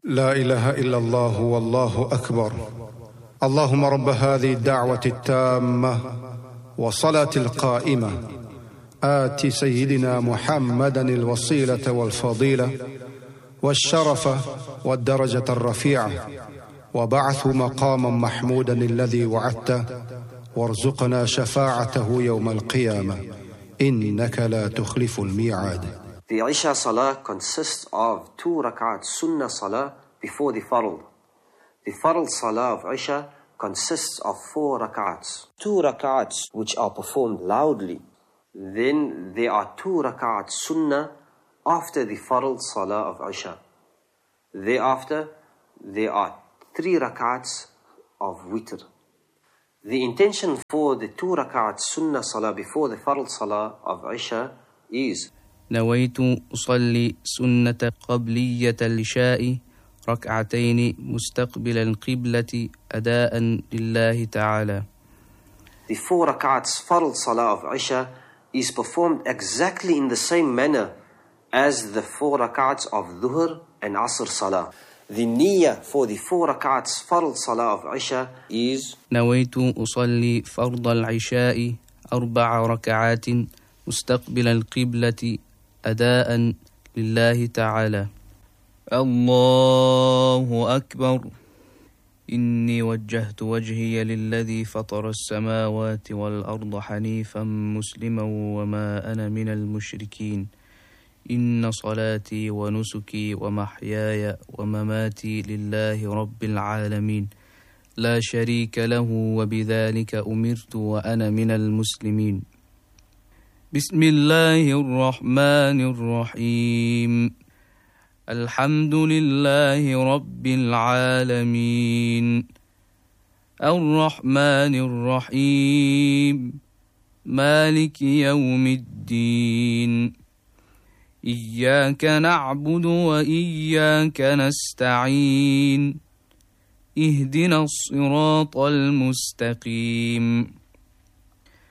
لا إله إلا الله والله أكبر. اللهم رب هذه الدعوة التامة والصلاة القائمة آت سيدنا محمدا الوسيلة والفضيلة والشرف والدرجة الرفيعة وبعثه مقاما محمودا الذي وعدته وارزقنا شفاعته يوم القيامة إنك لا تخلف الميعاد. The Isha Salah consists of 2 rak'at Sunnah Salah before the Farl. The Farl Salah of Isha consists of 4 rak'ats. 2 rak'ats which are performed loudly. Then there are 2 rak'ats Sunnah after the Farl Salah of Isha. Thereafter, there are 3 rak'ats of Witr. The intention for the 2 rak'ats Sunnah Salah before the Farl Salah of Isha is نويت أصلي سنة قبلية العشاء ركعتين مستقبل القبلة أداء لله تعالى. The 4 rak'ats Farl Salah of Isha is performed exactly in the same manner as the 4 rak'ats of Dhuhr and Asr Salah. The niyyah for the 4 rak'ats Farl Salah of Isha is نويت أصلي فرض العشاء 4 ركعات مستقبل القبلة أداء لله تعالى. الله أكبر. إني وجهت وجهي للذي فطر السماوات والأرض حنيفا مسلما وما أنا من المشركين. إن صلاتي ونسكي ومحياي ومماتي لله رب العالمين لا شريك له وبذلك أمرت وأنا من المسلمين. بسم الله الرحمن الرحيم. الحمد لله رب العالمين الرحمن الرحيم مالك يوم الدين إياك نعبد وإياك نستعين اهدنا الصراط المستقيم